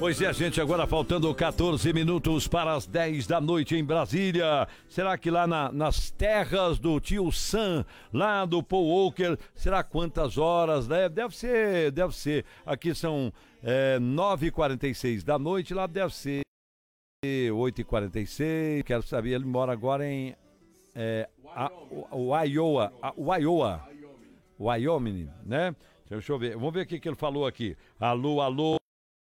Pois é, gente, agora faltando 14 minutos para as 10 da noite em Brasília. Será que lá nas terras do tio Sam, lá do Paul Walker, será quantas horas, né? Deve ser. Aqui são 9h46 da noite, lá deve ser 8h46. Quero saber, ele mora agora em Wyoming, né? Deixa eu ver, vamos ver o que ele falou aqui. Alô,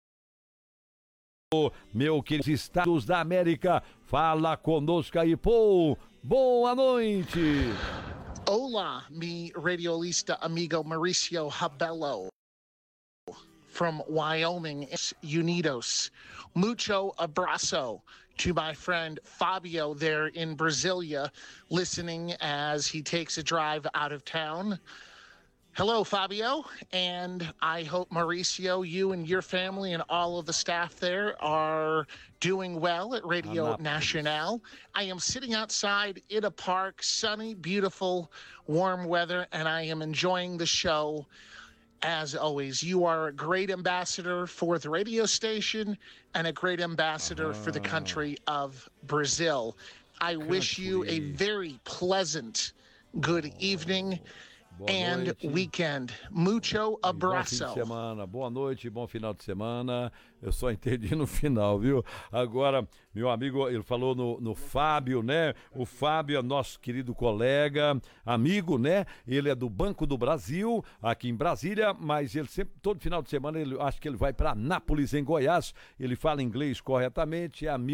meu querido Estados da América, fala conosco aí, pô, boa noite. Olá, mi radiolista amigo Mauricio Rabello from Wyoming, Unidos. Mucho abraço to my friend Fabio there in Brasilia, listening as he takes a drive out of town. Hello, Fabio, and I hope, Mauricio, you and your family and all of the staff there are doing well at Radio Nacional. I am sitting outside in a park, sunny, beautiful, warm weather, and I am enjoying the show. As always, you are a great ambassador for the radio station and a great ambassador for the country of Brazil. I wish you a very pleasant good evening. And weekend. Mucho abraço. Bom fim de semana, boa noite, bom final de semana. Eu só entendi no final, viu? Agora, meu amigo, ele falou no Fábio, né? O Fábio é nosso querido colega, amigo, né? Ele é do Banco do Brasil, aqui em Brasília, mas ele sempre, todo final de semana, acho que ele vai para Anápolis, em Goiás. Ele fala inglês corretamente, é amigo.